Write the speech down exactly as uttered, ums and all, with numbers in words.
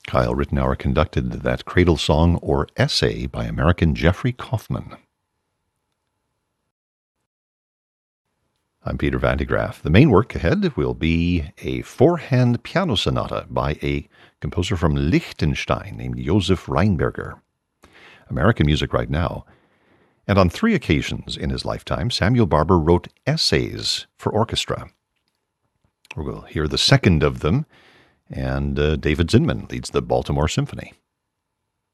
Kyle Rittenauer conducted that cradle song or essay by American Jeffrey Kaufman. I'm Peter Van de Graaff. The main work ahead will be a four-hand piano sonata by a composer from Liechtenstein named Josef Rheinberger. American music right now. And on three occasions in his lifetime, Samuel Barber wrote essays for orchestra. We'll hear the second of them, and uh, David Zinman leads the Baltimore Symphony.